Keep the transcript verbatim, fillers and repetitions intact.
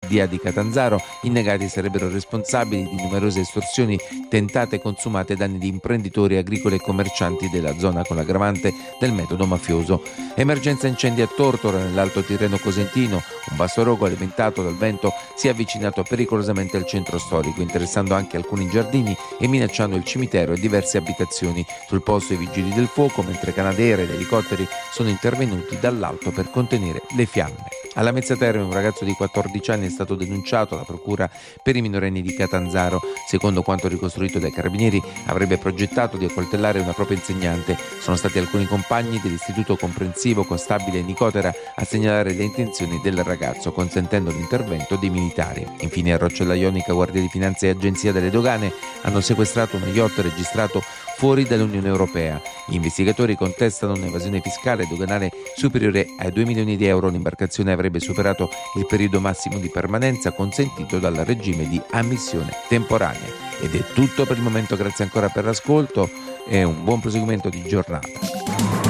D A di Catanzaro, i negati sarebbero responsabili di numerose estorsioni tentate e consumate da danni di imprenditori agricoli e commercianti della zona, con l'aggravante del metodo mafioso. Emergenza incendi a Tortora, nell'Alto Tirreno Cosentino. Un vasto rogo alimentato dal vento si è avvicinato pericolosamente al centro storico, interessando anche alcuni giardini e minacciando il cimitero e diverse abitazioni. Sul posto i vigili del fuoco, mentre Canadair ed elicotteri sono intervenuti dall'alto per contenere le fiamme. Alla Mezzaterme un ragazzo di quattordici anni è stato denunciato alla procura per i minorenni di Catanzaro. Secondo quanto ricostruito dai carabinieri, avrebbe progettato di accoltellare una propria insegnante. Sono stati alcuni compagni dell'istituto comprensivo Costabile Nicotera a segnalare le intenzioni del ragazzo, consentendo l'intervento dei militari. Infine a Roccella Ionica, Guardia di Finanza e Agenzia delle Dogane hanno sequestrato uno yacht registrato fuori dall'Unione Europea. Gli investigatori contestano un'evasione fiscale e doganale superiore ai due milioni di euro. L'imbarcazione avrebbe superato il periodo massimo di permanenza consentito dal regime di ammissione temporanea. Ed è tutto per il momento, grazie ancora per l'ascolto e un buon proseguimento di giornata.